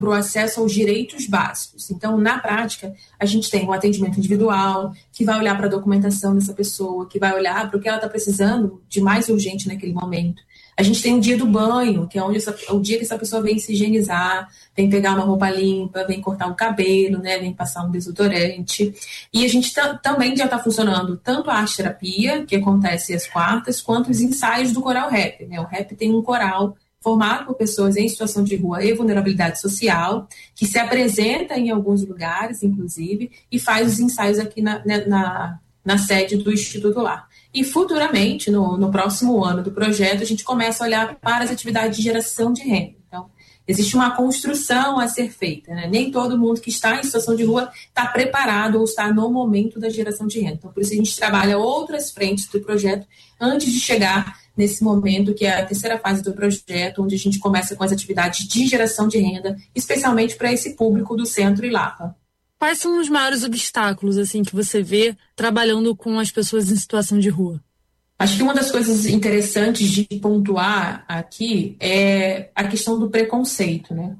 o acesso aos direitos básicos. Então, na prática, a gente tem o atendimento individual, que vai olhar para a documentação dessa pessoa, que vai olhar para o que ela está precisando de mais urgente naquele momento. A gente tem o dia do banho, que é o dia que essa pessoa vem se higienizar, vem pegar uma roupa limpa, vem cortar o cabelo, né, vem passar um desodorante. E a gente também já está funcionando tanto a arte-terapia, que acontece às quartas, quanto os ensaios do coral rap, né? O rap tem um coral formado por pessoas em situação de rua e vulnerabilidade social, que se apresenta em alguns lugares, inclusive, e faz os ensaios aqui na sede do Instituto Lar. E futuramente, no próximo ano do projeto, a gente começa a olhar para as atividades de geração de renda. Então, existe uma construção a ser feita, né? Nem todo mundo que está em situação de rua está preparado ou está no momento da geração de renda. Então, por isso a gente trabalha outras frentes do projeto antes de chegar nesse momento, que é a terceira fase do projeto, onde a gente começa com as atividades de geração de renda, especialmente para esse público do Centro e Lapa. Quais são os maiores obstáculos assim que você vê trabalhando com as pessoas em situação de rua? Acho que uma das coisas interessantes de pontuar aqui é a questão do preconceito, né?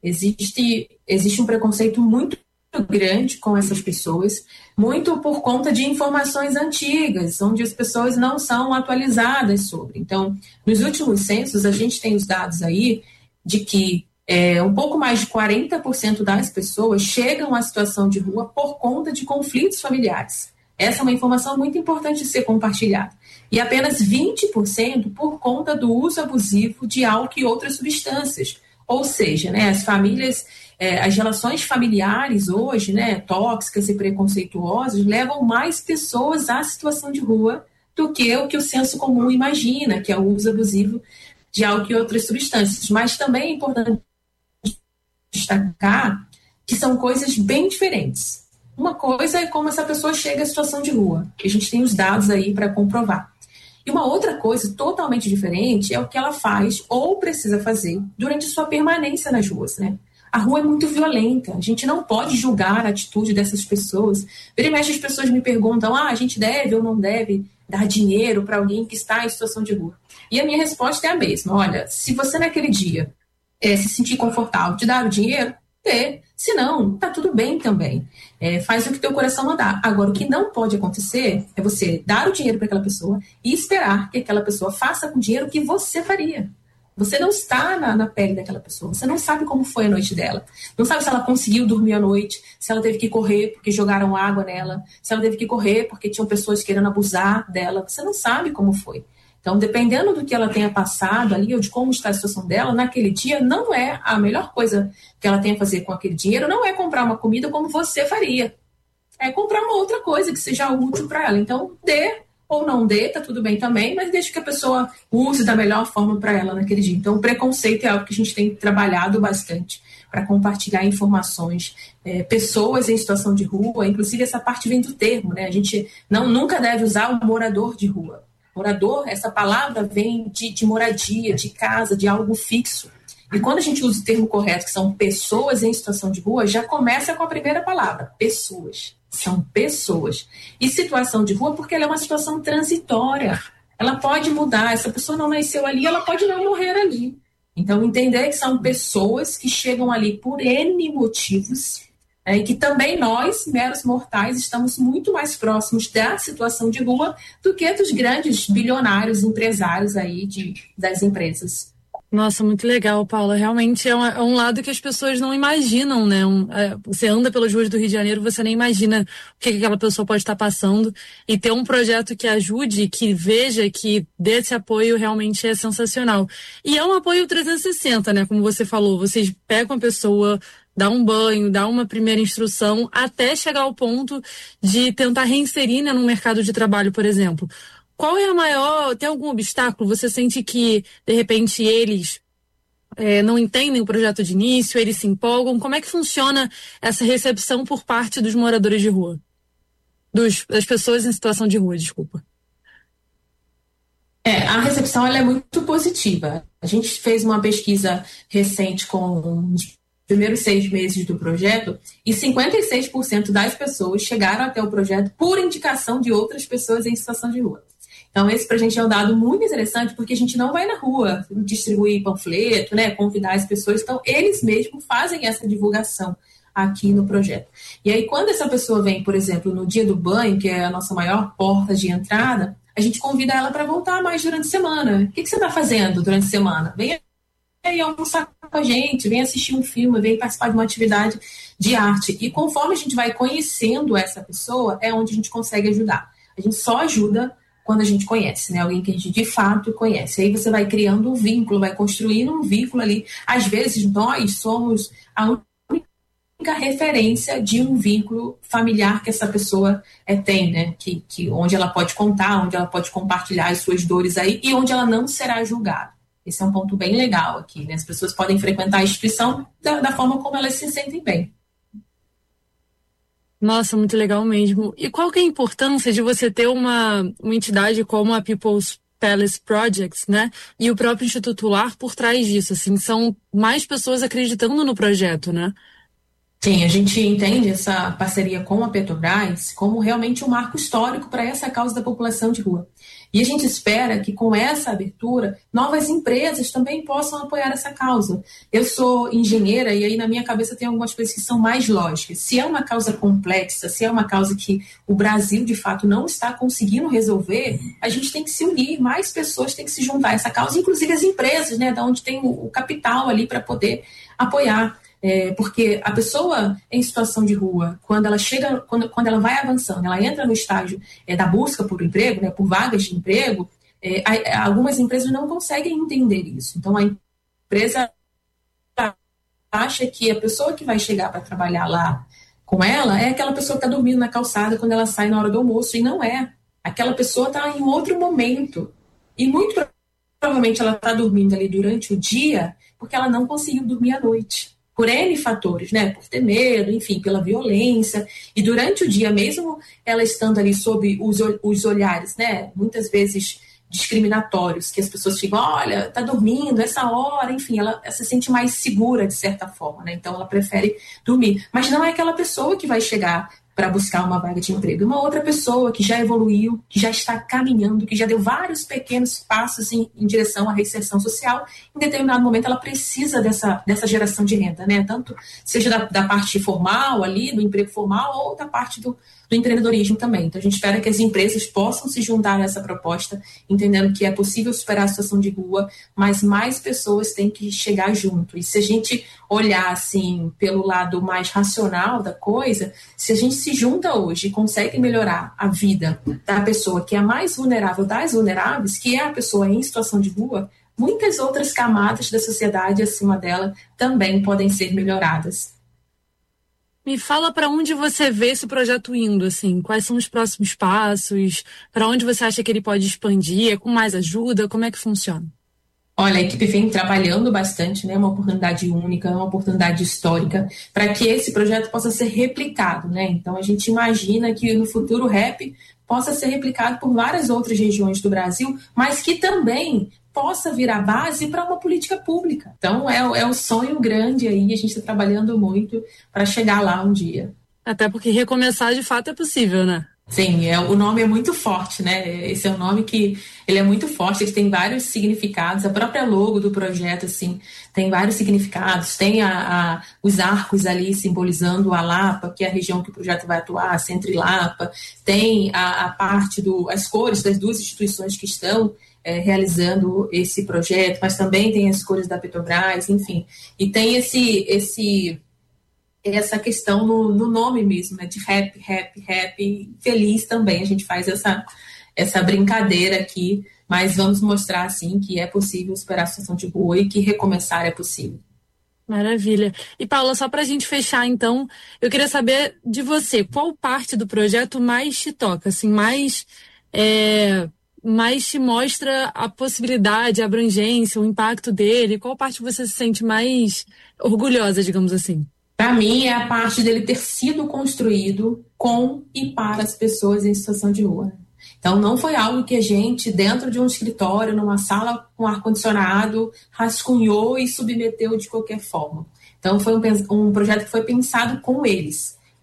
Existe um preconceito muito grande com essas pessoas, muito por conta de informações antigas, onde as pessoas não são atualizadas sobre. Então, nos últimos censos, a gente tem os dados aí de que um pouco mais de 40% das pessoas chegam à situação de rua por conta de conflitos familiares. Essa é uma informação muito importante de ser compartilhada. E apenas 20% por conta do uso abusivo de álcool e outras substâncias. Ou seja, né, as famílias, as relações familiares hoje, né, tóxicas e preconceituosas, levam mais pessoas à situação de rua do que o senso comum imagina, que é o uso abusivo de álcool e outras substâncias. Mas também é importante destacar que são coisas bem diferentes. Uma coisa é como essa pessoa chega à situação de rua, que a gente tem os dados aí para comprovar. E uma outra coisa totalmente diferente é o que ela faz ou precisa fazer durante sua permanência nas ruas, né? A rua é muito violenta, a gente não pode julgar a atitude dessas pessoas. Vira e mexe, as pessoas me perguntam, a gente deve ou não deve dar dinheiro para alguém que está em situação de rua? E a minha resposta é a mesma, olha, se você naquele dia se sentir confortável de dar o dinheiro, se não, tá tudo bem também. Faz o que teu coração mandar. Agora, o que não pode acontecer é você dar o dinheiro para aquela pessoa e esperar que aquela pessoa faça com o dinheiro o que você faria. Você não está na pele daquela pessoa. Você não sabe como foi a noite dela. Não sabe se ela conseguiu dormir à noite, se ela teve que correr porque jogaram água nela, se ela teve que correr porque tinham pessoas querendo abusar dela. Você não sabe como foi. Então, dependendo do que ela tenha passado ali, ou de como está a situação dela, naquele dia, não é a melhor coisa que ela tenha a fazer com aquele dinheiro, não é comprar uma comida como você faria. É comprar uma outra coisa que seja útil para ela. Então, dê ou não dê, tá tudo bem também, mas deixe que a pessoa use da melhor forma para ela naquele dia. Então, o preconceito é algo que a gente tem trabalhado bastante para compartilhar informações. Pessoas em situação de rua, inclusive essa parte vem do termo, né? A gente nunca deve usar o morador de rua. Morador, essa palavra vem de moradia, de casa, de algo fixo. E quando a gente usa o termo correto, que são pessoas em situação de rua, já começa com a primeira palavra, pessoas. São pessoas. E situação de rua porque ela é uma situação transitória. Ela pode mudar, essa pessoa não nasceu ali, ela pode não morrer ali. Então, entender que são pessoas que chegam ali por N motivos, e que também nós, meros mortais, estamos muito mais próximos da situação de rua do que dos grandes bilionários empresários aí das empresas. Nossa, muito legal, Paula. Realmente é um lado que as pessoas não imaginam, né? Você anda pelas ruas do Rio de Janeiro, você nem imagina o que aquela pessoa pode estar passando. E ter um projeto que ajude, que veja, que dê esse apoio realmente é sensacional. E é um apoio 360, né? Como você falou, vocês pegam a pessoa, dá um banho, dá uma primeira instrução, até chegar ao ponto de tentar reinserir, né, no mercado de trabalho, por exemplo. Qual é a maior... Tem algum obstáculo? Você sente que, de repente, eles não entendem o projeto de início, eles se empolgam? Como é que funciona essa recepção por parte dos moradores de rua? Das pessoas em situação de rua, desculpa. A recepção ela é muito positiva. A gente fez uma pesquisa recente com os primeiros 6 meses do projeto e 56% das pessoas chegaram até o projeto por indicação de outras pessoas em situação de rua. Então, esse para a gente é um dado muito interessante, porque a gente não vai na rua distribuir panfleto, né, convidar as pessoas. Então, eles mesmos fazem essa divulgação aqui no projeto. E aí, quando essa pessoa vem, por exemplo, no dia do banho, que é a nossa maior porta de entrada, a gente convida ela para voltar mais durante a semana. O que você está fazendo durante a semana? Vem aí almoçar com a gente, vem assistir um filme, vem participar de uma atividade de arte. E conforme a gente vai conhecendo essa pessoa, é onde a gente consegue ajudar. A gente só ajuda quando a gente conhece, né? Alguém que a gente de fato conhece. Aí você vai criando um vínculo, vai construindo um vínculo ali. Às vezes, nós somos a única referência de um vínculo familiar que essa pessoa tem, né? Onde ela pode contar, onde ela pode compartilhar as suas dores aí e onde ela não será julgada. Esse é um ponto bem legal aqui, né? As pessoas podem frequentar a instituição da forma como elas se sentem bem. Nossa, muito legal mesmo. E qual que é a importância de você ter uma entidade como a People's Palace Projects, né? E o próprio Instituto Lar por trás disso, assim, são mais pessoas acreditando no projeto, né? Sim, a gente entende essa parceria com a Petrobras como realmente um marco histórico para essa causa da população de rua. E a gente espera que com essa abertura, novas empresas também possam apoiar essa causa. Eu sou engenheira e aí na minha cabeça tem algumas coisas que são mais lógicas. Se é uma causa complexa, se é uma causa que o Brasil de fato não está conseguindo resolver, a gente tem que se unir, mais pessoas têm que se juntar a essa causa, inclusive as empresas, né, da onde tem o capital ali para poder apoiar. Porque a pessoa em situação de rua, quando ela chega, quando ela vai avançando, ela entra no estágio da busca por emprego, né, por vagas de emprego, algumas empresas não conseguem entender isso. Então, a empresa acha que a pessoa que vai chegar para trabalhar lá com ela é aquela pessoa que está dormindo na calçada quando ela sai na hora do almoço, e não é. Aquela pessoa está em outro momento. E muito provavelmente ela está dormindo ali durante o dia porque ela não conseguiu dormir à noite. Por N fatores, né? Por ter medo, enfim, pela violência. E durante o dia, mesmo ela estando ali sob os olhares, né? Muitas vezes discriminatórios, que as pessoas ficam, olha, tá dormindo, essa hora, enfim, ela se sente mais segura de certa forma, né? Então ela prefere dormir. Mas não é aquela pessoa que vai chegar para buscar uma vaga de emprego. Uma outra pessoa que já evoluiu, que já está caminhando, que já deu vários pequenos passos em direção à reinserção social, em determinado momento ela precisa dessa geração de renda, né? Tanto seja da parte formal ali, do emprego formal, ou da parte do empreendedorismo também. Então a gente espera que as empresas possam se juntar a essa proposta, entendendo que é possível superar a situação de rua, mas mais pessoas têm que chegar junto. E se a gente olhar assim pelo lado mais racional da coisa, se a gente se junta hoje e consegue melhorar a vida da pessoa que é a mais vulnerável das vulneráveis, que é a pessoa em situação de rua, muitas outras camadas da sociedade acima dela também podem ser melhoradas. Me fala para onde você vê esse projeto indo, assim, quais são os próximos passos, para onde você acha que ele pode expandir, com mais ajuda, como é que funciona? Olha, a equipe vem trabalhando bastante, né? Uma oportunidade única, uma oportunidade histórica, para que esse projeto possa ser replicado, né? Então a gente imagina que no futuro o RAP possa ser replicado por várias outras regiões do Brasil, mas que também possa virar base para uma política pública. Então é um sonho grande aí, a gente está trabalhando muito para chegar lá um dia. Até porque recomeçar de fato é possível, né? Sim, o nome é muito forte, né? Esse é um nome que ele é muito forte, ele tem vários significados. A própria logo do projeto, assim, tem vários significados. Tem os arcos ali simbolizando a Lapa, que é a região que o projeto vai atuar, Centro e Lapa. Tem a parte as cores das duas instituições que estão realizando esse projeto, mas também tem as cores da Petrobras, enfim. E tem essa questão no nome mesmo, né, de rap, feliz também. A gente faz essa brincadeira aqui, mas vamos mostrar, assim, que é possível superar a situação de rua e que recomeçar é possível. Maravilha. E, Paula, só para a gente fechar, então, eu queria saber de você, qual parte do projeto mais te toca, assim, mais te mostra a possibilidade, a abrangência, o impacto dele? Qual parte você se sente mais orgulhosa, digamos assim? Para mim, é a parte dele ter sido construído com e para as pessoas em situação de rua. Então, não foi algo que a gente, dentro de um escritório, numa sala com ar-condicionado, rascunhou e submeteu de qualquer forma. Então, foi um projeto que foi pensado com eles.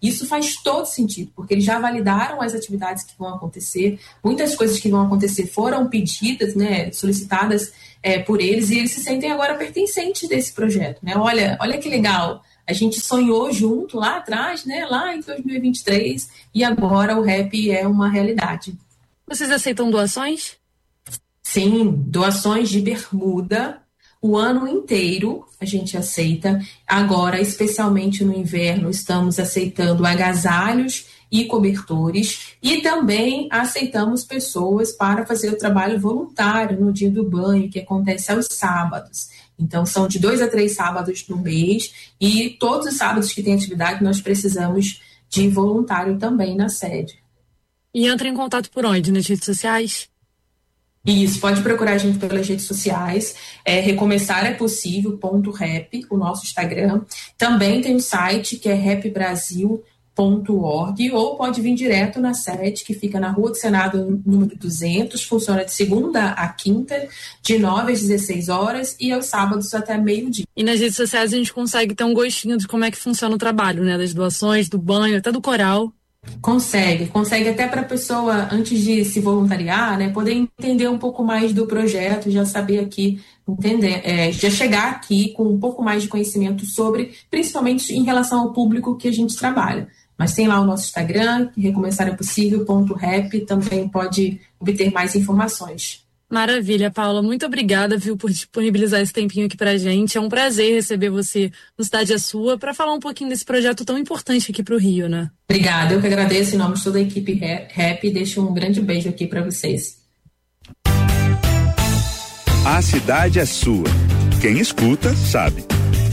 Isso faz todo sentido, porque eles já validaram as atividades que vão acontecer, muitas coisas que vão acontecer foram pedidas, né, solicitadas por eles, e eles se sentem agora pertencentes desse projeto, né? Olha que legal, a gente sonhou junto lá atrás, né, lá em 2023, e agora o rap é uma realidade. Vocês aceitam doações? Sim, doações de bermuda, o ano inteiro a gente aceita. Agora, especialmente no inverno, estamos aceitando agasalhos e cobertores, e também aceitamos pessoas para fazer o trabalho voluntário no dia do banho, que acontece aos sábados. Então, são de 2 a 3 sábados no mês, e todos os sábados que tem atividade, nós precisamos de voluntário também na sede. E entra em contato por onde? Nas redes sociais? Isso, pode procurar a gente pelas redes sociais, Recomeçar é Possível, .rap, o nosso Instagram. Também tem o site, que é rapbrasil.org, ou pode vir direto na sede, que fica na Rua do Senado, número 200, funciona de segunda a quinta, de 9 às 16 horas, e aos sábados até meio-dia. E nas redes sociais a gente consegue ter um gostinho de como é que funciona o trabalho, né? Das doações, do banho, até do coral. Consegue até para a pessoa, antes de se voluntariar, né, poder entender um pouco mais do projeto, já saber aqui, já chegar aqui com um pouco mais de conhecimento sobre, principalmente em relação ao público que a gente trabalha. Mas tem lá o nosso Instagram, recomeçarepossível.rap, também pode obter mais informações. Maravilha, Paula. Muito obrigada, viu, por disponibilizar esse tempinho aqui pra gente. É um prazer receber você no Cidade é Sua para falar um pouquinho desse projeto tão importante aqui pro Rio, né? Obrigada, eu que agradeço em nome de toda a equipe Rap e deixo um grande beijo aqui para vocês. A cidade é sua. Quem escuta, sabe.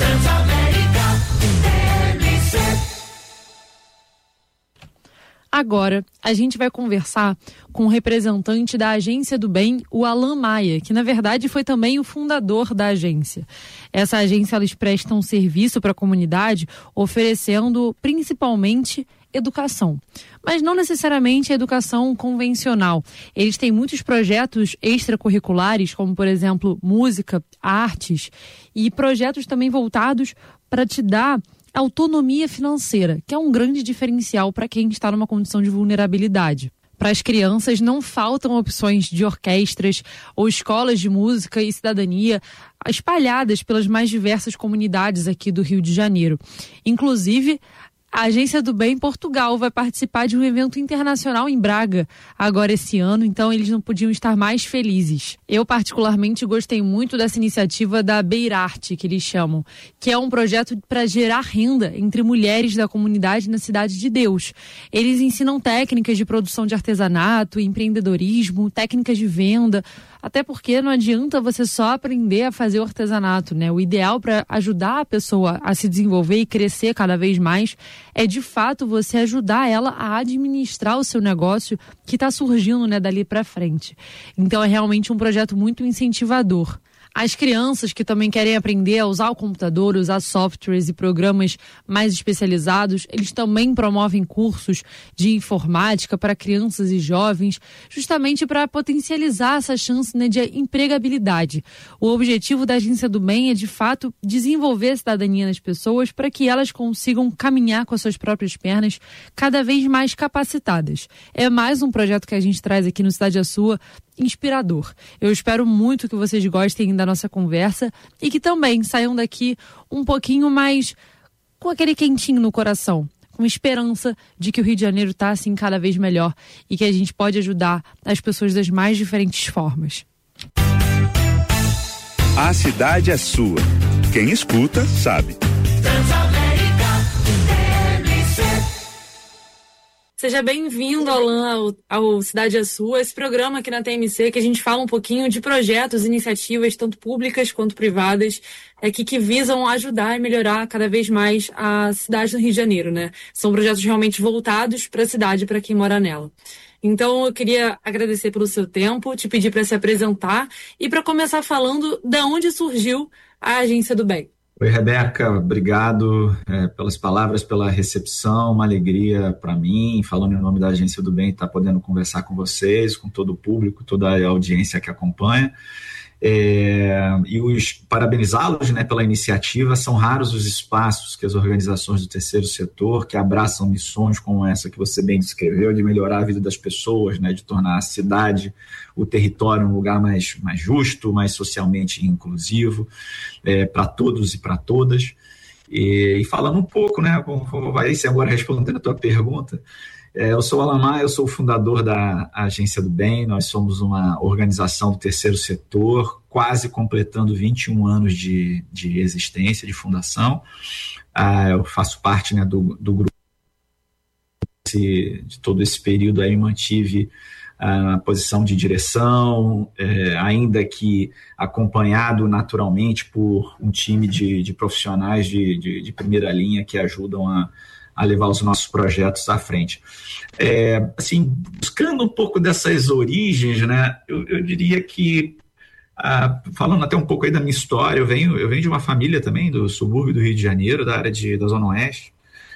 Agora, a gente vai conversar com o representante da Agência do Bem, o Alan Maia, que na verdade foi também o fundador da agência. Essa agência, eles prestam serviço para a comunidade, oferecendo principalmente educação, mas não necessariamente a educação convencional. Eles têm muitos projetos extracurriculares, como por exemplo música, artes, e projetos também voltados para te dar autonomia financeira, que é um grande diferencial para quem está numa condição de vulnerabilidade. Para as crianças não faltam opções de orquestras ou escolas de música e cidadania espalhadas pelas mais diversas comunidades aqui do Rio de Janeiro. Inclusive, a Agência do Bem Portugal vai participar de um evento internacional em Braga agora esse ano, então eles não podiam estar mais felizes. Eu particularmente gostei muito dessa iniciativa da Beirarte, que eles chamam, que é um projeto para gerar renda entre mulheres da comunidade na Cidade de Deus. Eles ensinam técnicas de produção de artesanato, empreendedorismo, técnicas de venda, até porque não adianta você só aprender a fazer o artesanato, né? O ideal para ajudar a pessoa a se desenvolver e crescer cada vez mais é, de fato, você ajudar ela a administrar o seu negócio que está surgindo, né, dali para frente. Então é realmente um projeto muito incentivador. As crianças que também querem aprender a usar o computador, usar softwares e programas mais especializados, eles também promovem cursos de informática para crianças e jovens, justamente para potencializar essa chance, né, de empregabilidade. O objetivo da Agência do Bem é, de fato, desenvolver a cidadania nas pessoas para que elas consigam caminhar com as suas próprias pernas cada vez mais capacitadas. É mais um projeto que a gente traz aqui no Cidade é Sua, inspirador. Eu espero muito que vocês gostem da nossa conversa e que também saiam daqui um pouquinho mais com aquele quentinho no coração, com esperança de que o Rio de Janeiro está assim cada vez melhor e que a gente pode ajudar as pessoas das mais diferentes formas. A cidade é sua. Quem escuta, sabe. Seja bem-vindo, Alan, ao Cidade é Sua, esse programa aqui na TMC que a gente fala um pouquinho de projetos, iniciativas, tanto públicas quanto privadas, que visam ajudar e melhorar cada vez mais a cidade do Rio de Janeiro, né? São projetos realmente voltados para a cidade, para quem mora nela. Então, eu queria agradecer pelo seu tempo, te pedir para se apresentar e para começar falando de onde surgiu a Agência do Bem. Oi, Rebeca, obrigado pelas palavras, pela recepção, uma alegria para mim, falando em nome da Agência do Bem, estar podendo conversar com vocês, com todo o público, toda a audiência que acompanha. E parabenizá-los, né, pela iniciativa. São raros os espaços que as organizações do terceiro setor, que abraçam missões como essa que você bem descreveu, de melhorar a vida das pessoas, né, de tornar a cidade, o território, um lugar mais justo, mais socialmente inclusivo, para todos e para todas. E falando um pouco, né, vai ser agora respondendo a tua pergunta. Eu sou o Alan Maia, eu sou o fundador da Agência do Bem. Nós somos uma organização do terceiro setor, quase completando 21 anos de existência, de fundação. Eu faço parte, né, do grupo de todo esse período. Aí mantive na posição de direção, ainda que acompanhado naturalmente por um time de profissionais de primeira linha que ajudam a levar os nossos projetos à frente. Assim, buscando um pouco dessas origens, né, eu diria que, falando até um pouco aí da minha história, eu venho de uma família também do subúrbio do Rio de Janeiro, da área da Zona Oeste,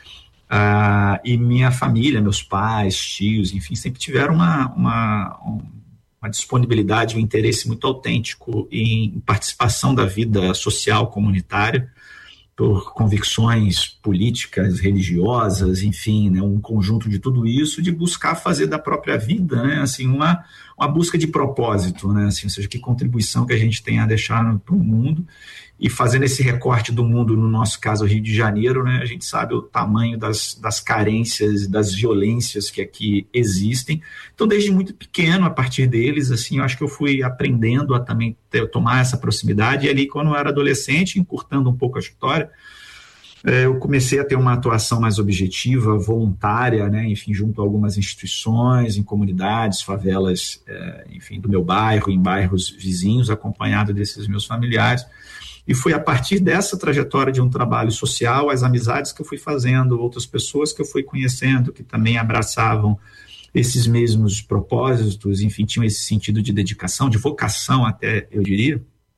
e minha família, meus pais, tios, enfim, sempre tiveram uma disponibilidade, um interesse muito autêntico em participação da vida social comunitária, por convicções políticas, religiosas, enfim, né, um conjunto de tudo isso, de buscar fazer da própria vida, né, assim, uma busca de propósito, né, assim, ou seja, que contribuição que a gente tem a deixar para o mundo. E fazendo esse recorte do mundo, no nosso caso, Rio de Janeiro, né, a gente sabe o tamanho das carências, das violências que aqui existem. Então, desde muito pequeno, a partir deles, assim, eu acho que eu fui aprendendo a também tomar essa proximidade. E ali, quando eu era adolescente, encurtando um pouco a história, eu comecei a ter uma atuação mais objetiva, voluntária, né, enfim, junto a algumas instituições, em comunidades, favelas, enfim, do meu bairro, em bairros vizinhos, acompanhado desses meus familiares. E foi a partir dessa trajetória de um trabalho social, as amizades que eu fui fazendo, outras pessoas que eu fui conhecendo, que também abraçavam esses mesmos propósitos, enfim, tinham esse sentido de dedicação, de vocação até, eu diria,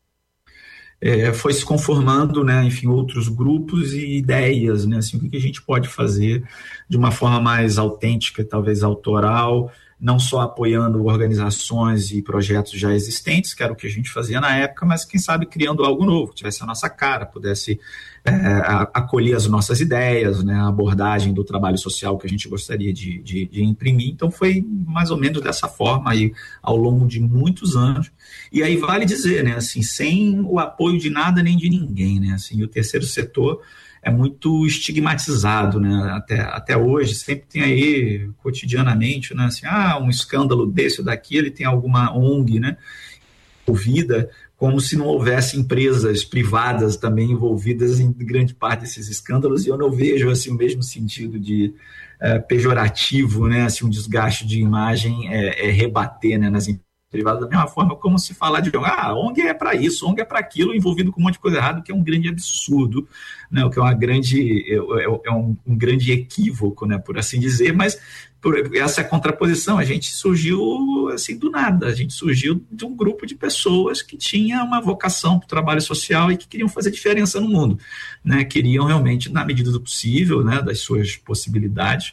foi se conformando, né, enfim, outros grupos e ideias, né, assim, o que a gente pode fazer de uma forma mais autêntica, talvez autoral, não só apoiando organizações e projetos já existentes, que era o que a gente fazia na época, mas quem sabe criando algo novo, tivesse a nossa cara, pudesse acolher as nossas ideias, né, a abordagem do trabalho social que a gente gostaria de imprimir. Então foi mais ou menos dessa forma aí, ao longo de muitos anos. E aí vale dizer, né, assim, sem o apoio de nada nem de ninguém, né, assim, o terceiro setor é muito estigmatizado, né? Até hoje, sempre tem aí, cotidianamente, né? Assim, um escândalo desse ou daquele, tem alguma ONG, né, envolvida, como se não houvesse empresas privadas também envolvidas em grande parte desses escândalos, e eu não vejo assim, o mesmo sentido de pejorativo, né? Assim, um desgaste de imagem rebater, né, nas empresas privadas, da mesma forma como se falar de ONG é para isso, ONG é para aquilo, envolvido com um monte de coisa errada, que é um grande absurdo, né, o que é um grande equívoco, né, por assim dizer, mas essa contraposição, a gente surgiu assim do nada, a gente surgiu de um grupo de pessoas que tinha uma vocação para o trabalho social e que queriam fazer diferença no mundo, né, queriam realmente, na medida do possível, né, das suas possibilidades,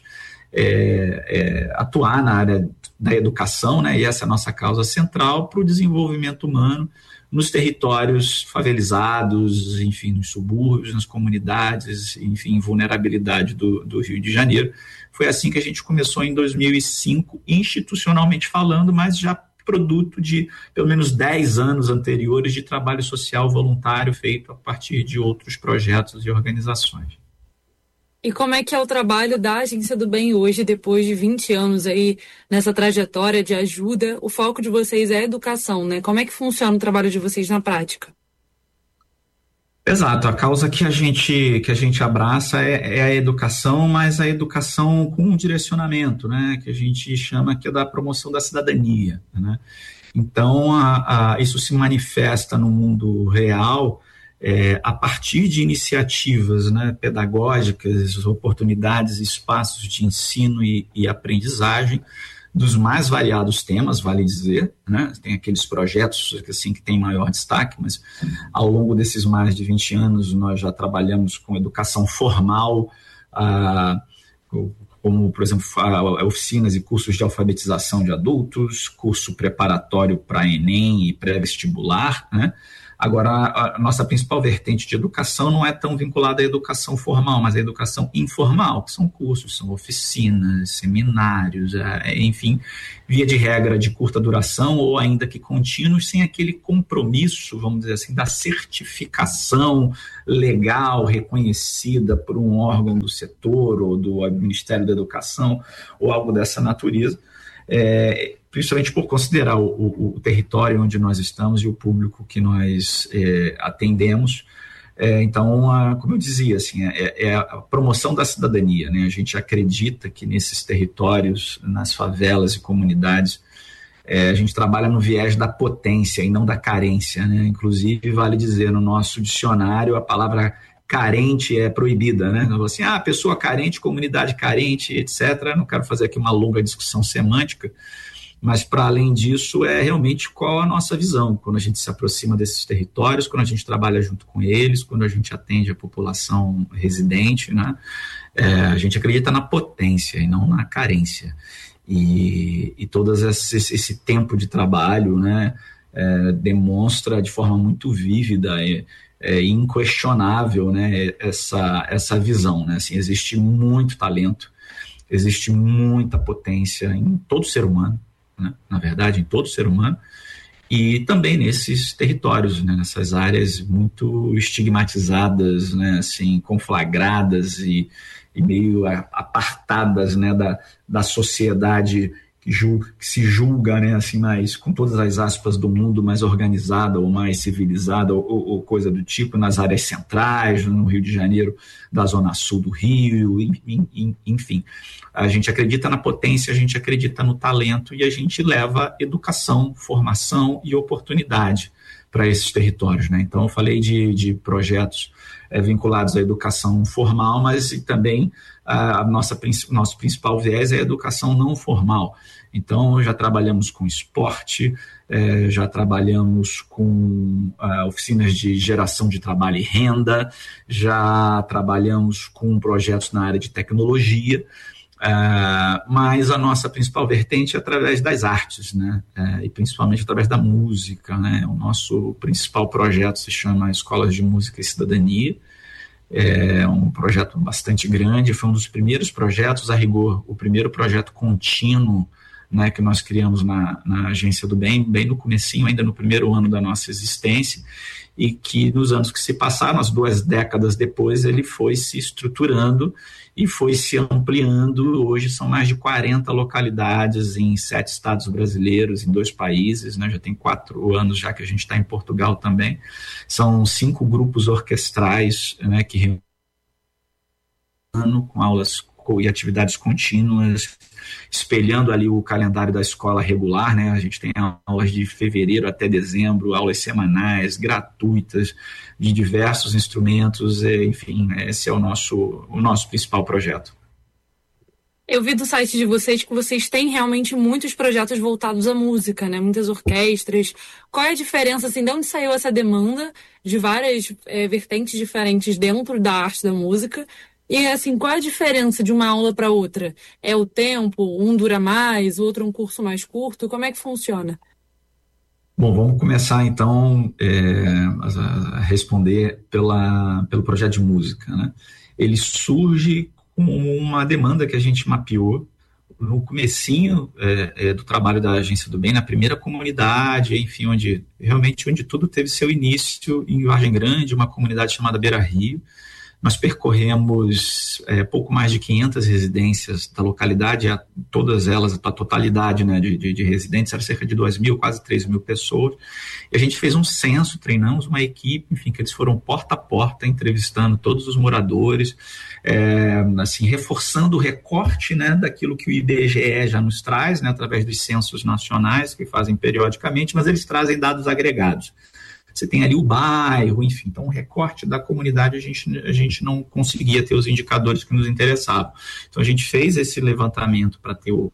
atuar na área da educação, né, e essa é a nossa causa central para o desenvolvimento humano nos territórios favelizados, enfim, nos subúrbios, nas comunidades, enfim, vulnerabilidade do Rio de Janeiro. Foi assim que a gente começou em 2005, institucionalmente falando, mas já produto de pelo menos 10 anos anteriores de trabalho social voluntário feito a partir de outros projetos e organizações. E como é que é o trabalho da Agência do Bem hoje, depois de 20 anos aí nessa trajetória de ajuda? O foco de vocês é a educação, né? Como é que funciona o trabalho de vocês na prática? Exato, a causa que a gente abraça é a educação, mas a educação com um direcionamento, né? Que a gente chama que é da promoção da cidadania, né? Então, isso se manifesta no mundo real a partir de iniciativas, né, pedagógicas, oportunidades, espaços de ensino e aprendizagem dos mais variados temas, vale dizer, né? Tem aqueles projetos assim, que têm maior destaque, mas ao longo desses mais de 20 anos nós já trabalhamos com educação formal, como, por exemplo, oficinas e cursos de alfabetização de adultos, curso preparatório para Enem e pré-vestibular, né? Agora, a nossa principal vertente de educação não é tão vinculada à educação formal, mas à educação informal, que são cursos, são oficinas, seminários, enfim, via de regra de curta duração ou ainda que contínuos, sem aquele compromisso, vamos dizer assim, da certificação legal reconhecida por um órgão do setor ou do Ministério da Educação ou algo dessa natureza. Principalmente por considerar o território onde nós estamos e o público que nós atendemos. Então, como eu dizia, assim, é a promoção da cidadania, né? A gente acredita que nesses territórios, nas favelas e comunidades, a gente trabalha no viés da potência e não da carência, né? Inclusive, vale dizer, no nosso dicionário, a palavra carente é proibida, né? Então, assim, pessoa carente, comunidade carente, etc. Não quero fazer aqui uma longa discussão semântica, mas, para além disso, é realmente qual a nossa visão quando a gente se aproxima desses territórios, quando a gente trabalha junto com eles, quando a gente atende a população residente, né? A gente acredita na potência e não na carência. E todo esse tempo de trabalho, né, demonstra de forma muito vívida e inquestionável, né, essa visão, né? Assim, existe muito talento, existe muita potência em todo ser humano, né? Na verdade, em todo ser humano, e também nesses territórios, né? Nessas áreas muito estigmatizadas, né? Assim, conflagradas e meio apartadas, né? da sociedade que se julga, né? Assim, mais, com todas as aspas do mundo, mais organizada ou mais civilizada ou coisa do tipo, nas áreas centrais, no Rio de Janeiro, da zona sul do Rio, enfim. A gente acredita na potência, a gente acredita no talento e a gente leva educação, formação e oportunidade para esses territórios, né? Então, eu falei de projetos vinculados à educação formal, mas também nosso principal viés é a educação não formal. Então, já trabalhamos com esporte, já trabalhamos com oficinas de geração de trabalho e renda, já trabalhamos com projetos na área de tecnologia, mas a nossa principal vertente é através das artes, né? E principalmente através da música, né? O nosso principal projeto se chama Escolas de Música e Cidadania. É um projeto bastante grande, foi um dos primeiros projetos, a rigor, o primeiro projeto contínuo, né, que nós criamos na Agência do Bem no comecinho, ainda no primeiro ano da nossa existência, e que nos anos que se passaram, as 2 décadas depois, ele foi se estruturando e foi se ampliando. Hoje são mais de 40 localidades em 7 estados brasileiros, em 2 países, né? Já tem 4 anos já que a gente está em Portugal também. São 5 grupos orquestrais, né, que com aulas e atividades contínuas, espelhando ali o calendário da escola regular, né? A gente tem aulas de fevereiro até dezembro, aulas semanais, gratuitas, de diversos instrumentos, enfim, esse é o nosso principal projeto. Eu vi do site de vocês que vocês têm realmente muitos projetos voltados à música, né? Muitas orquestras. Qual é a diferença, assim, de onde saiu essa demanda de várias vertentes diferentes dentro da arte da música? E, assim, qual é a diferença de uma aula para outra? É o tempo? Um dura mais, o outro um curso mais curto? Como é que funciona? Bom, vamos começar, então, a responder pelo projeto de música, né? Ele surge com uma demanda que a gente mapeou no comecinho do trabalho da Agência do Bem, na primeira comunidade, enfim, onde tudo teve seu início, em Vargem Grande, uma comunidade chamada Beira Rio. Nós percorremos pouco mais de 500 residências da localidade, todas elas, a totalidade, né, de residentes, era cerca de 2.000, quase 3.000 pessoas. E a gente fez um censo, treinamos uma equipe, enfim, que eles foram porta a porta, entrevistando todos os moradores, assim, reforçando o recorte, né, daquilo que o IBGE já nos traz, né, através dos censos nacionais, que fazem periodicamente, mas eles trazem dados agregados. Você tem ali o bairro, enfim, então o recorte da comunidade a gente não conseguia ter os indicadores que nos interessavam. Então a gente fez esse levantamento para ter o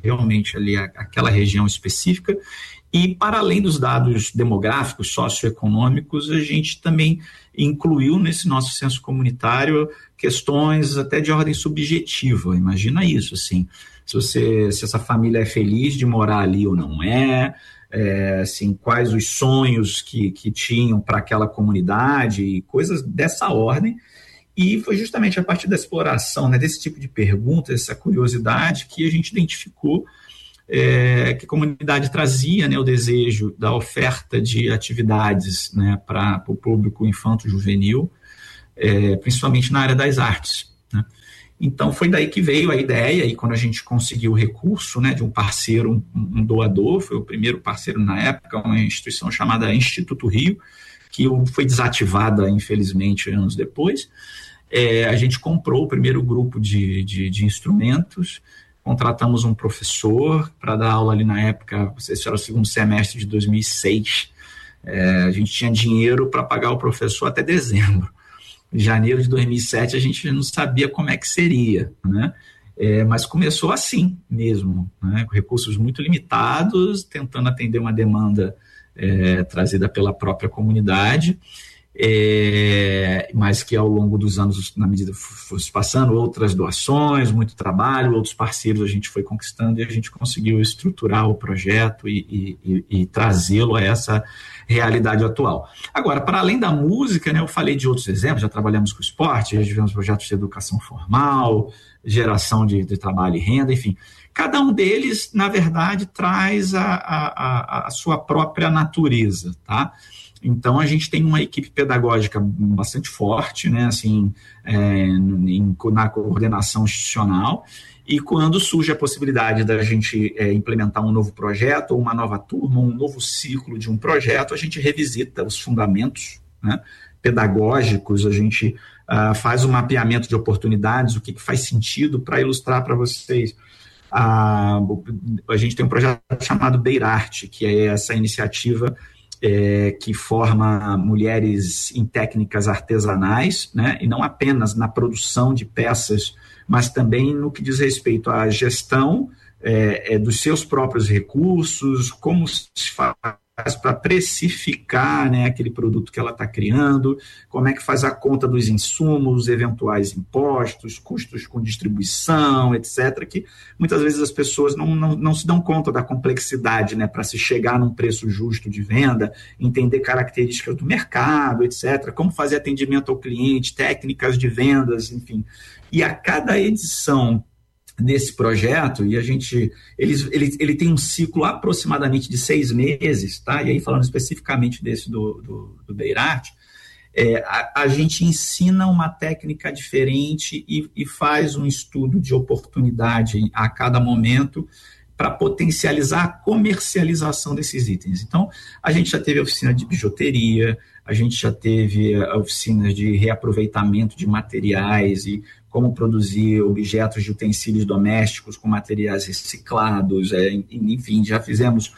realmente ali aquela região específica. E, para além dos dados demográficos, socioeconômicos, a gente também incluiu nesse nosso censo comunitário questões até de ordem subjetiva. Imagina isso, assim, se essa família é feliz de morar ali ou não assim, quais os sonhos que tinham para aquela comunidade e coisas dessa ordem. E foi justamente a partir da exploração, né, desse tipo de pergunta, essa curiosidade, que a gente identificou que a comunidade trazia, né, o desejo da oferta de atividades, né, para o público infanto-juvenil, principalmente na área das artes, né. Então, foi daí que veio a ideia, e quando a gente conseguiu o recurso, né, de um parceiro, um doador, foi o primeiro parceiro na época, uma instituição chamada Instituto Rio, que foi desativada, infelizmente, anos depois. A gente comprou o primeiro grupo de instrumentos, contratamos um professor para dar aula ali na época, esse era o segundo semestre de 2006, a gente tinha dinheiro para pagar o professor até dezembro. Em janeiro de 2007 a gente não sabia como é que seria, né? Mas começou assim mesmo, né? Com recursos muito limitados, tentando atender uma demanda trazida pela própria comunidade, mas que ao longo dos anos, na medida que fosse passando, outras doações, muito trabalho, outros parceiros a gente foi conquistando e a gente conseguiu estruturar o projeto e trazê-lo a essa realidade atual. Agora, para além da música, né, eu falei de outros exemplos, já trabalhamos com esporte, já tivemos projetos de educação formal, geração de trabalho e renda, enfim. Cada um deles, na verdade, traz a sua própria natureza, tá? Então, a gente tem uma equipe pedagógica bastante forte, né, assim, na coordenação institucional, e quando surge a possibilidade da gente implementar um novo projeto, ou uma nova turma, um novo ciclo de um projeto, a gente revisita os fundamentos, né, pedagógicos, a gente faz um mapeamento de oportunidades, o que faz sentido, para ilustrar para vocês. A gente tem um projeto chamado Beirarte, que é essa iniciativa que forma mulheres em técnicas artesanais, né, e não apenas na produção de peças, mas também no que diz respeito à gestão dos seus próprios recursos, como se faz para precificar, né, aquele produto que ela está criando, como é que faz a conta dos insumos, eventuais impostos, custos com distribuição, etc., que muitas vezes as pessoas não se dão conta da complexidade, né, para se chegar num preço justo de venda, entender características do mercado, etc., como fazer atendimento ao cliente, técnicas de vendas, enfim. E a cada edição desse projeto, e ele tem um ciclo aproximadamente de 6 meses, tá? E aí falando especificamente desse do Beirarte, a gente ensina uma técnica diferente e faz um estudo de oportunidade a cada momento para potencializar a comercialização desses itens. Então, a gente já teve oficina de bijuteria, a gente já teve oficinas de reaproveitamento de materiais e como produzir objetos de utensílios domésticos com materiais reciclados, enfim, já fizemos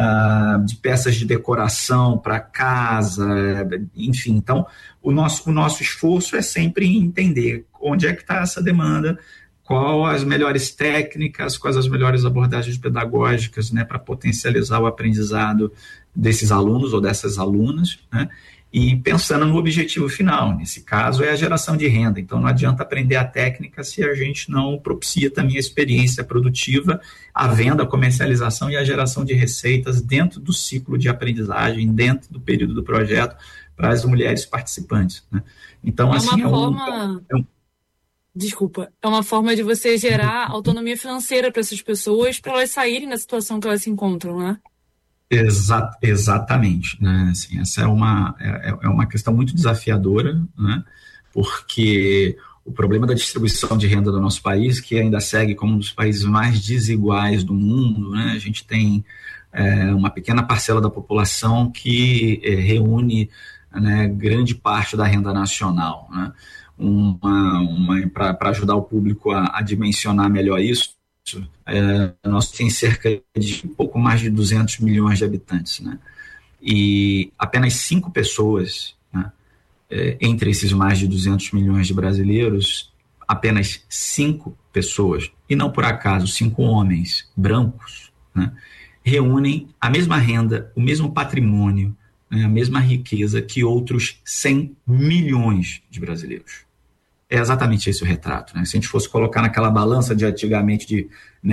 de peças de decoração para casa, enfim. Então, o nosso esforço é sempre entender onde é que está essa demanda, quais as melhores técnicas, quais as melhores abordagens pedagógicas, né, para potencializar o aprendizado desses alunos ou dessas alunas, né, e pensando no objetivo final. Nesse caso, é a geração de renda. Então, não adianta aprender a técnica se a gente não propicia também a experiência produtiva, a venda, a comercialização e a geração de receitas dentro do ciclo de aprendizagem, dentro do período do projeto, para as mulheres participantes, né? Então, Desculpa, é uma forma de você gerar autonomia financeira para essas pessoas, para elas saírem da situação que elas se encontram, né? Exatamente, né? Assim, essa é uma questão muito desafiadora, né? Porque o problema da distribuição de renda do nosso país, que ainda segue como um dos países mais desiguais do mundo, né? A gente tem uma pequena parcela da população que reúne, né, grande parte da renda nacional, né? Para ajudar o público a dimensionar melhor isso, nós temos cerca de pouco mais de 200 milhões de habitantes, né? E apenas 5 pessoas, né, entre esses mais de 200 milhões de brasileiros apenas 5 pessoas, e não por acaso 5 homens brancos, né, reúnem a mesma renda, o mesmo patrimônio, né, a mesma riqueza que outros 100 milhões de brasileiros. É exatamente esse o retrato, né? Se a gente fosse colocar naquela balança de antigamente de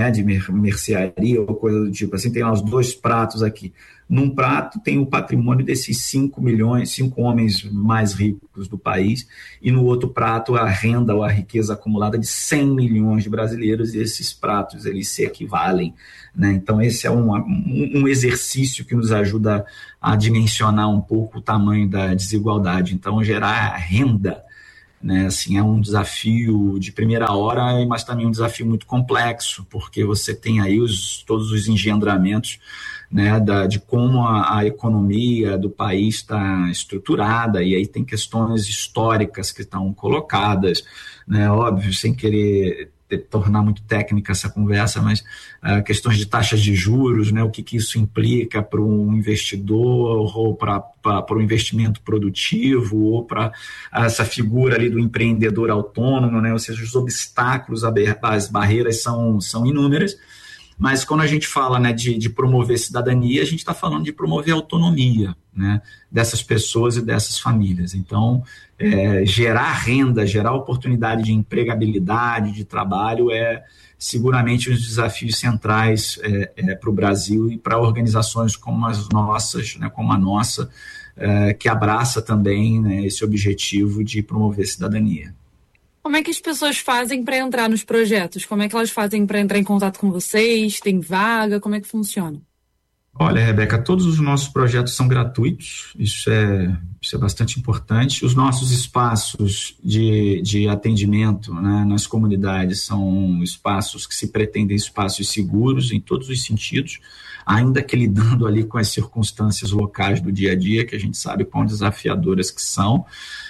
mercearia ou coisa do tipo, assim, tem lá os 2 pratos aqui. Num prato tem o patrimônio desses 5 homens mais ricos do país, e no outro prato a renda ou a riqueza acumulada de 100 milhões de brasileiros, e esses pratos eles se equivalem, né? Então esse é um exercício que nos ajuda a dimensionar um pouco o tamanho da desigualdade. Então gerar renda, né, assim, é um desafio de primeira hora, mas também um desafio muito complexo, porque você tem aí todos os engendramentos, né, de como a economia do país está estruturada, e aí tem questões históricas que estão colocadas, né, óbvio, sem querer tornar muito técnica essa conversa, mas questões de taxas de juros, né, o que isso implica para um investidor, ou para o investimento produtivo, ou para essa figura ali do empreendedor autônomo, né, ou seja, os obstáculos, as barreiras são inúmeras. Mas quando a gente fala, né, de promover cidadania, a gente está falando de promover autonomia, né, dessas pessoas e dessas famílias. Então, gerar renda, gerar oportunidade de empregabilidade, de trabalho, é seguramente um dos desafios centrais para o Brasil e para organizações como as nossas, né, como a nossa, que abraça também, né, esse objetivo de promover cidadania. Como é que as pessoas fazem para entrar nos projetos? Como é que elas fazem para entrar em contato com vocês? Tem vaga? Como é que funciona? Olha, Rebeca, todos os nossos projetos são gratuitos, isso é bastante importante. Os nossos espaços de atendimento, né, nas comunidades são espaços que se pretendem espaços seguros em todos os sentidos, ainda que lidando ali com as circunstâncias locais do dia a dia, que a gente sabe quão desafiadoras que são.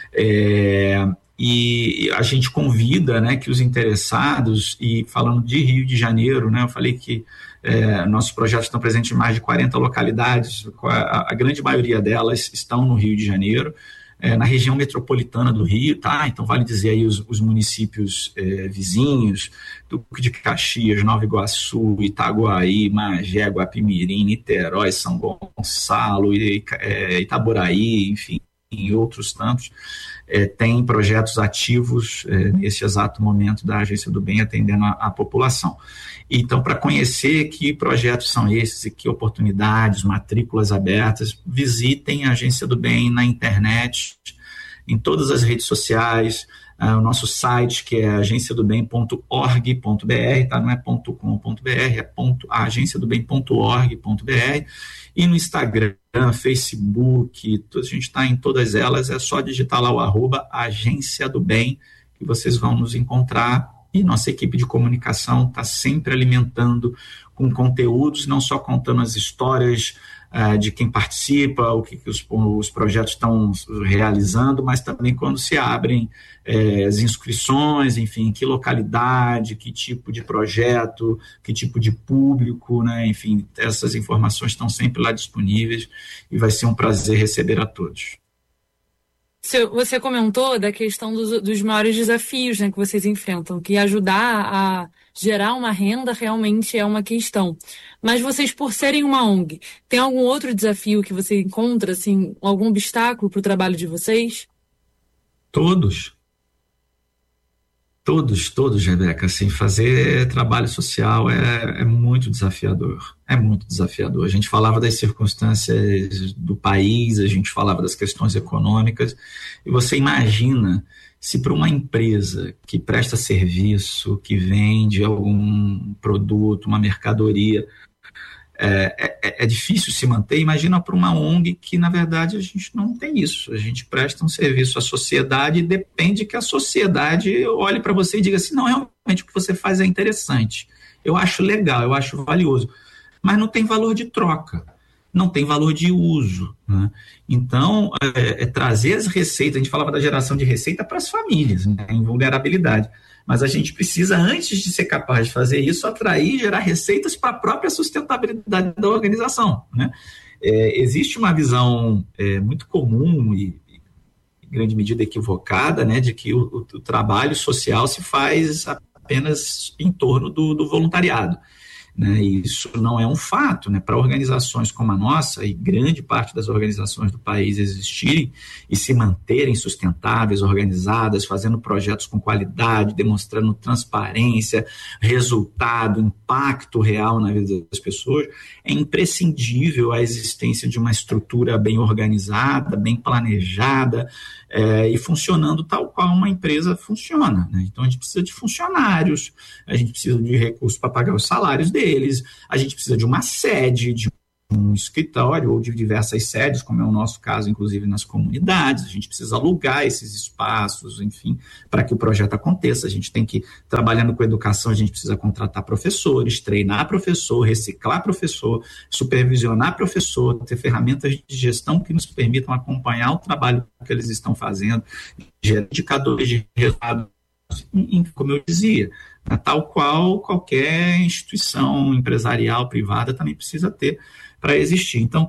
E a gente convida, né, que os interessados, e falando de Rio de Janeiro, né, eu falei que nossos projetos estão presentes em mais de 40 localidades, a grande maioria delas estão no Rio de Janeiro, na região metropolitana do Rio, tá? Então vale dizer aí os municípios vizinhos, Duque de Caxias, Nova Iguaçu, Itaguaí, Magé, Guapimirim, Niterói, São Gonçalo, Itaboraí, enfim, e outros tantos. Tem projetos ativos nesse exato momento da Agência do Bem atendendo a população. Então, para conhecer que projetos são esses e que oportunidades, matrículas abertas, visitem a Agência do Bem na internet, em todas as redes sociais, o nosso site, que é agenciadobem.org.br, tá? Não é .com.br, é agenciadobem.org.br, e no Instagram, Facebook, a gente está em todas elas, é só digitar lá o @Agência do Bem, que vocês vão nos encontrar, e nossa equipe de comunicação está sempre alimentando com conteúdos, não só contando as histórias de quem participa, o que os projetos estão realizando, mas também quando se abrem as inscrições, enfim, que localidade, que tipo de projeto, que tipo de público, né? Enfim, essas informações estão sempre lá disponíveis e vai ser um prazer receber a todos. Você comentou da questão dos maiores desafios, né, que vocês enfrentam, que ajudar a gerar uma renda realmente é uma questão. Mas vocês, por serem uma ONG, tem algum outro desafio que você encontra, assim, algum obstáculo para o trabalho de vocês? Todos, Rebeca, assim, fazer trabalho social é muito desafiador, A gente falava das circunstâncias do país, a gente falava das questões econômicas, e você imagina se para uma empresa que presta serviço, que vende algum produto, uma mercadoria, é difícil se manter. Imagina para uma ONG que, na verdade, a gente não tem isso. A gente presta um serviço à sociedade e depende que a sociedade olhe para você e diga assim, não, realmente o que você faz é interessante. Eu acho legal, eu acho valioso. Mas não tem valor de troca, não tem valor de uso, né? Então, trazer as receitas, a gente falava da geração de receita para as famílias, né, em vulnerabilidade. Mas a gente precisa, antes de ser capaz de fazer isso, atrair e gerar receitas para a própria sustentabilidade da organização, né? Existe uma visão muito comum e grande medida equivocada, né, de que o trabalho social se faz apenas em torno do voluntariado. Né, e isso não é um fato, né, para organizações como a nossa, e grande parte das organizações do país existirem e se manterem sustentáveis, organizadas, fazendo projetos com qualidade, demonstrando transparência, resultado, impacto real na vida das pessoas, é imprescindível a existência de uma estrutura bem organizada, bem planejada, e funcionando tal qual uma empresa funciona. Né? Então, a gente precisa de funcionários, a gente precisa de recursos para pagar os salários deles, a gente precisa de uma sede, de um escritório ou de diversas sedes, como é o nosso caso, inclusive nas comunidades. A gente precisa alugar esses espaços, enfim, para que o projeto aconteça. A gente tem que, trabalhando com educação, a gente precisa contratar professores, treinar professor, reciclar professor, supervisionar professor, ter ferramentas de gestão que nos permitam acompanhar o trabalho que eles estão fazendo, gerar indicadores de resultado, como eu dizia, tal qual qualquer instituição empresarial privada também precisa ter para existir. Então,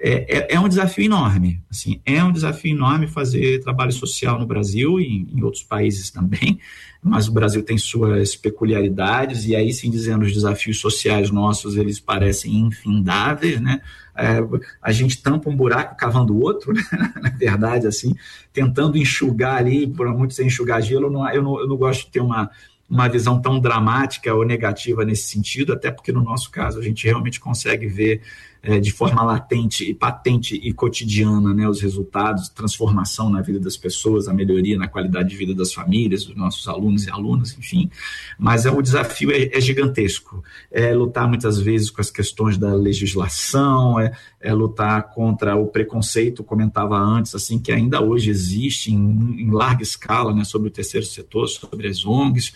é um desafio enorme, assim, é um desafio enorme fazer trabalho social no Brasil e em outros países também, mas o Brasil tem suas peculiaridades, e aí sim, dizendo, os desafios sociais nossos, eles parecem infindáveis, né? A gente tampa um buraco cavando outro, né? Na verdade, assim, tentando enxugar ali, por muito sem enxugar gelo, eu não gosto de ter uma visão tão dramática ou negativa nesse sentido, até porque no nosso caso a gente realmente consegue ver de forma latente e patente e cotidiana, né, os resultados, transformação na vida das pessoas, a melhoria na qualidade de vida das famílias, dos nossos alunos e alunas, enfim, mas o desafio é gigantesco, lutar muitas vezes com as questões da legislação, lutar contra o preconceito, comentava antes, assim, que ainda hoje existe em larga escala, né, sobre o terceiro setor, sobre as ONGs,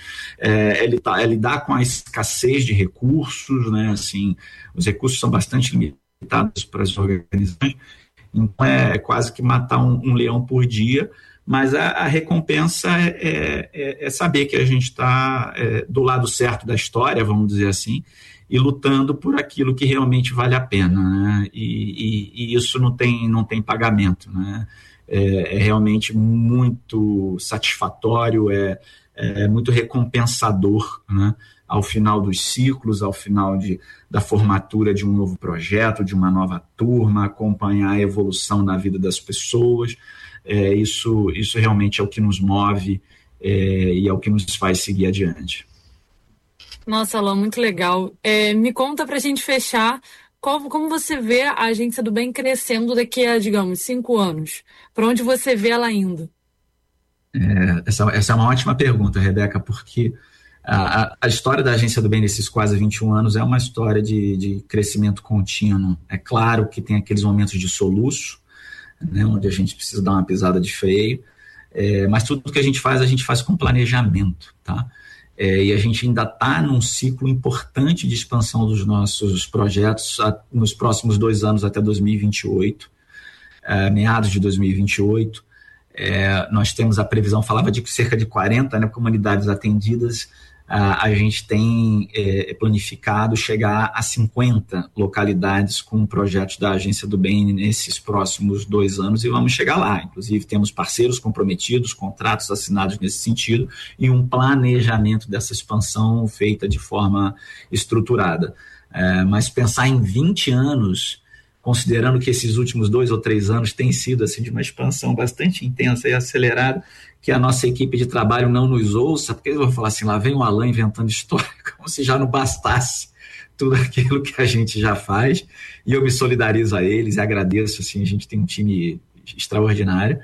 lidar com a escassez de recursos, né, assim, os recursos são bastante limitados para as organizações, então é quase que matar um leão por dia, mas a recompensa é saber que a gente está do lado certo da história, vamos dizer assim, e lutando por aquilo que realmente vale a pena, né? E isso não tem pagamento, né? É realmente muito satisfatório, é muito recompensador, né? Ao final dos ciclos, ao final da formatura de um novo projeto, de uma nova turma, acompanhar a evolução na vida das pessoas. Isso realmente é o que nos move e é o que nos faz seguir adiante. Nossa, Alain, muito legal. Me conta, para a gente fechar, como você vê a Agência do Bem crescendo daqui a, digamos, 5 anos? Para onde você vê ela indo? Essa é uma ótima pergunta, Rebeca, porque a história da Agência do Bem nesses quase 21 anos é uma história de crescimento contínuo. É claro que tem aqueles momentos de soluço, né, onde a gente precisa dar uma pisada de freio, mas tudo que a gente faz com planejamento, tá? E a gente ainda está num ciclo importante de expansão dos nossos projetos nos próximos 2 anos até 2028, meados de 2028. Nós temos a previsão, falava de cerca de 40, né, comunidades atendidas. A gente tem planificado chegar a 50 localidades com projetos da Agência do Bem nesses próximos 2 anos, e vamos chegar lá. Inclusive, temos parceiros comprometidos, contratos assinados nesse sentido, e um planejamento dessa expansão feita de forma estruturada. Mas pensar em 20 anos, considerando que esses últimos 2 ou 3 anos têm sido assim, de uma expansão bastante intensa e acelerada, que a nossa equipe de trabalho não nos ouça, porque eu vou falar assim, lá vem o Alain inventando história, como se já não bastasse tudo aquilo que a gente já faz, e eu me solidarizo a eles e agradeço, assim, a gente tem um time extraordinário,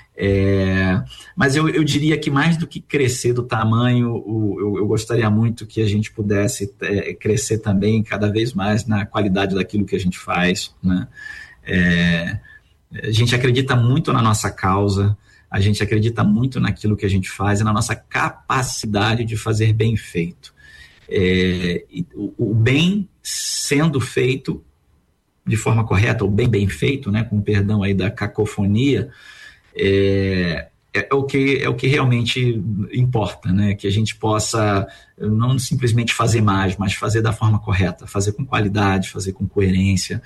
mas eu diria que mais do que crescer do tamanho, eu gostaria muito que a gente pudesse crescer também cada vez mais na qualidade daquilo que a gente faz, né? A gente acredita muito na nossa causa, a gente acredita muito naquilo que a gente faz e na nossa capacidade de fazer bem feito. O bem sendo feito de forma correta, o bem feito, né, com perdão aí da cacofonia, é o que realmente importa, né? Que a gente possa não simplesmente fazer mais, mas fazer da forma correta, fazer com qualidade, fazer com coerência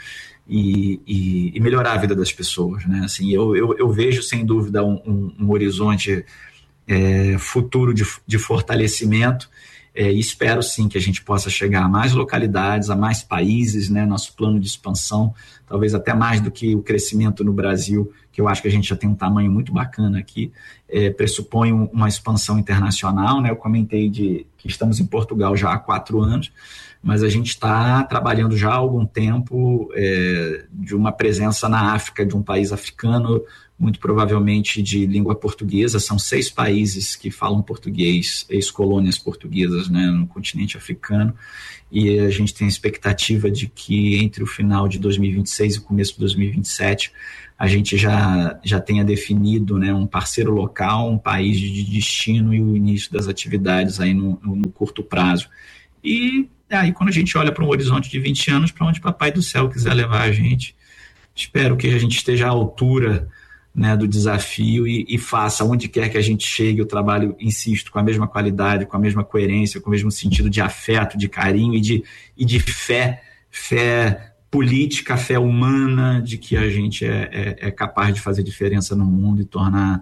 e melhorar a vida das pessoas, né? Assim, eu vejo sem dúvida um horizonte futuro de fortalecimento. E espero sim que a gente possa chegar a mais localidades, a mais países, né? Nosso plano de expansão, talvez até mais do que o crescimento no Brasil, que eu acho que a gente já tem um tamanho muito bacana aqui, pressupõe uma expansão internacional, né? Eu comentei que estamos em Portugal já há 4 anos, mas a gente está trabalhando já há algum tempo de uma presença na África, de um país africano, muito provavelmente de língua portuguesa. São 6 países que falam português, ex-colônias portuguesas, né, no continente africano, e a gente tem a expectativa de que entre o final de 2026 e o começo de 2027 a gente já tenha definido, né, um parceiro local, um país de destino e o início das atividades aí no curto prazo. E aí quando a gente olha para um horizonte de 20 anos, para onde Papai do Céu quiser levar a gente, espero que a gente esteja à altura, né, do desafio e faça, onde quer que a gente chegue, o trabalho, insisto, com a mesma qualidade, com a mesma coerência, com o mesmo sentido de afeto, de carinho e de fé política, fé humana, de que a gente é capaz de fazer diferença no mundo e tornar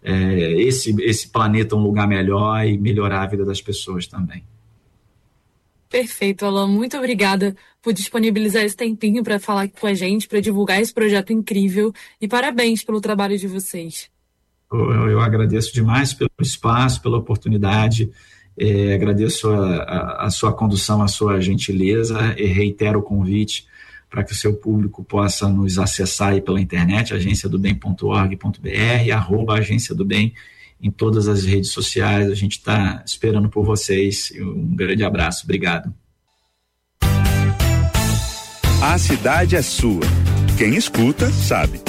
esse planeta um lugar melhor e melhorar a vida das pessoas também. Perfeito, Alan. Muito obrigada por disponibilizar esse tempinho para falar aqui com a gente, para divulgar esse projeto incrível, e parabéns pelo trabalho de vocês. Eu agradeço demais pelo espaço, pela oportunidade, agradeço a sua condução, a sua gentileza, e reitero o convite para que o seu público possa nos acessar aí pela internet, agenciadobem.org.br, @agenciadobem, em todas as redes sociais. A gente está esperando por vocês. Um grande abraço. Obrigado. A cidade é sua. Quem escuta, sabe.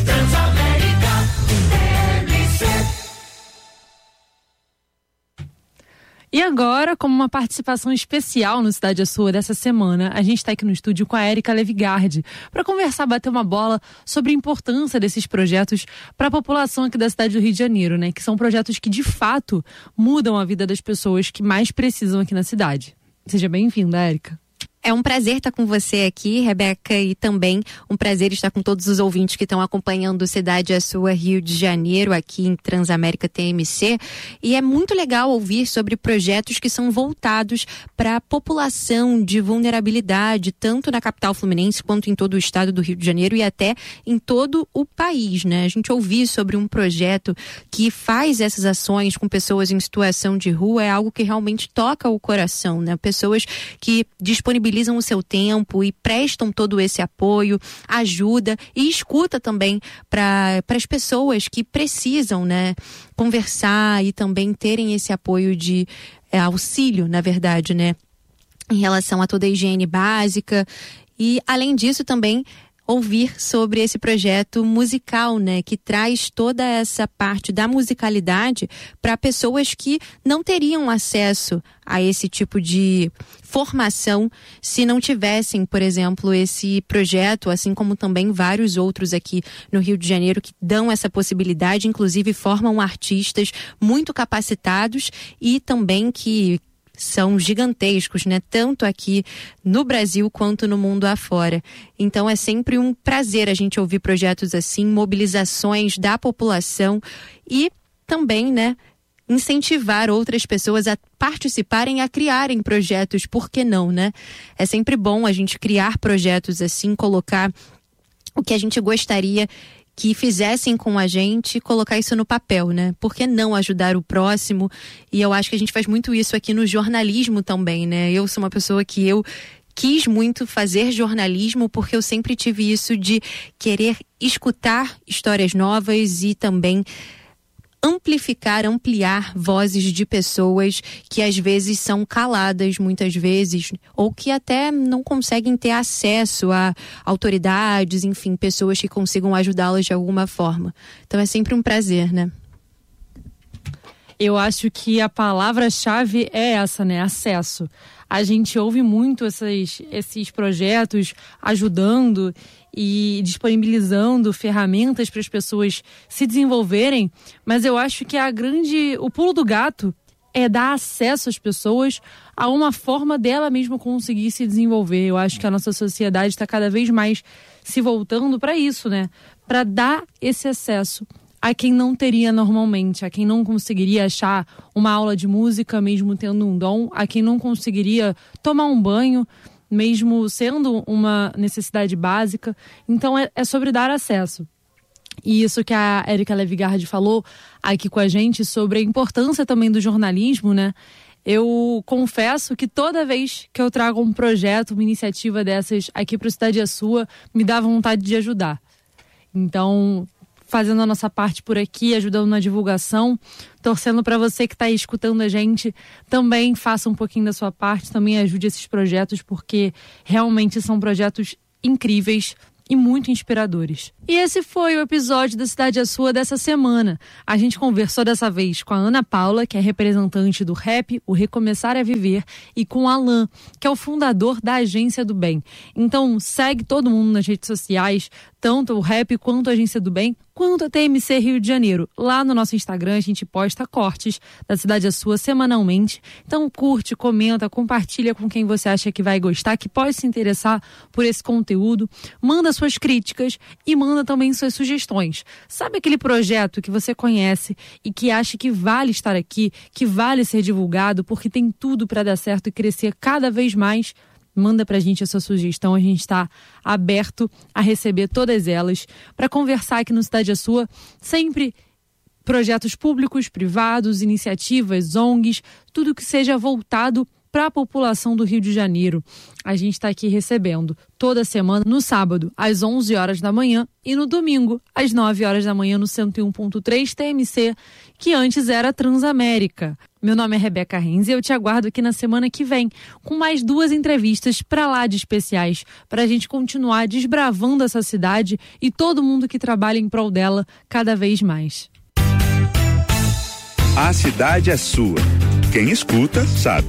E agora, como uma participação especial no Cidade é Sua dessa semana, a gente está aqui no estúdio com a Érica Levigardi para conversar, bater uma bola sobre a importância desses projetos para a população aqui da cidade do Rio de Janeiro, né? Que são projetos que, de fato, mudam a vida das pessoas que mais precisam aqui na cidade. Seja bem-vinda, Érica. É um prazer estar com você aqui, Rebeca, e também um prazer estar com todos os ouvintes que estão acompanhando o Cidade é Sua Rio de Janeiro, aqui em Transamérica TMC. E é muito legal ouvir sobre projetos que são voltados para a população de vulnerabilidade, tanto na capital fluminense quanto em todo o estado do Rio de Janeiro e até em todo o país, né? A gente ouvir sobre um projeto que faz essas ações com pessoas em situação de rua é algo que realmente toca o coração, né? Pessoas que disponibilizam o seu tempo e prestam todo esse apoio, ajuda e escuta também para as pessoas que precisam, né, conversar e também terem esse apoio de auxílio, na verdade, né, em relação a toda a higiene básica. E além disso também ouvir sobre esse projeto musical, né, que traz toda essa parte da musicalidade para pessoas que não teriam acesso a esse tipo de formação se não tivessem, por exemplo, esse projeto, assim como também vários outros aqui no Rio de Janeiro que dão essa possibilidade, inclusive formam artistas muito capacitados e também que são gigantescos, né? Tanto aqui no Brasil quanto no mundo afora. Então é sempre um prazer a gente ouvir projetos assim, mobilizações da população e também, né, incentivar outras pessoas a participarem, a criarem projetos, por que não, né? É sempre bom a gente criar projetos assim, colocar o que a gente gostaria que fizessem com a gente, colocar isso no papel, né? Por que não ajudar o próximo? E eu acho que a gente faz muito isso aqui no jornalismo também, né? Eu sou uma pessoa que eu quis muito fazer jornalismo porque eu sempre tive isso de querer escutar histórias novas e também ampliar vozes de pessoas que às vezes são caladas muitas vezes, ou que até não conseguem ter acesso a autoridades, enfim, pessoas que consigam ajudá-las de alguma forma. Então é sempre um prazer, né? Eu acho que a palavra-chave é essa, né? Acesso. A gente ouve muito esses projetos ajudando e disponibilizando ferramentas para as pessoas se desenvolverem, mas eu acho que o pulo do gato é dar acesso às pessoas a uma forma dela mesma conseguir se desenvolver. Eu acho que a nossa sociedade está cada vez mais se voltando para isso, né? Para dar esse acesso a quem não teria normalmente, a quem não conseguiria achar uma aula de música mesmo tendo um dom, a quem não conseguiria tomar um banho mesmo sendo uma necessidade básica. Então é sobre dar acesso. E isso que a Érica Levigard falou aqui com a gente sobre a importância também do jornalismo, né? Eu confesso que toda vez que eu trago um projeto, uma iniciativa dessas aqui para o Cidade é Sua, me dá vontade de ajudar. Então, fazendo a nossa parte por aqui, ajudando na divulgação, torcendo para você que está aí escutando a gente, também faça um pouquinho da sua parte, também ajude esses projetos, porque realmente são projetos incríveis e muito inspiradores. E esse foi o episódio da Cidade é Sua dessa semana. A gente conversou dessa vez com a Ana Paula, que é representante do RAP, o Recomeçar a Viver, e com o Alan, que é o fundador da Agência do Bem. Então segue todo mundo nas redes sociais, tanto o RAP quanto a Agência do Bem, quanto a TMC Rio de Janeiro. Lá no nosso Instagram a gente posta cortes da Cidade é Sua semanalmente. Então curte, comenta, compartilha com quem você acha que vai gostar, que pode se interessar por esse conteúdo. Manda suas críticas e manda também suas sugestões. Sabe aquele projeto que você conhece e que acha que vale estar aqui, que vale ser divulgado porque tem tudo para dar certo e crescer cada vez mais? Manda pra gente a sua sugestão, a gente está aberto a receber todas elas para conversar aqui no Cidade é Sua, sempre projetos públicos, privados, iniciativas, ONGs, tudo que seja voltado para a população do Rio de Janeiro. A gente está aqui recebendo toda semana, no sábado, às 11 horas da manhã e no domingo, às 9 horas da manhã, no 101.3 TMC, que antes era Transamérica. Meu nome é Rebeca Renz e eu te aguardo aqui na semana que vem com mais 2 entrevistas para lá de especiais, para a gente continuar desbravando essa cidade e todo mundo que trabalha em prol dela cada vez mais. A cidade é sua. Quem escuta, sabe.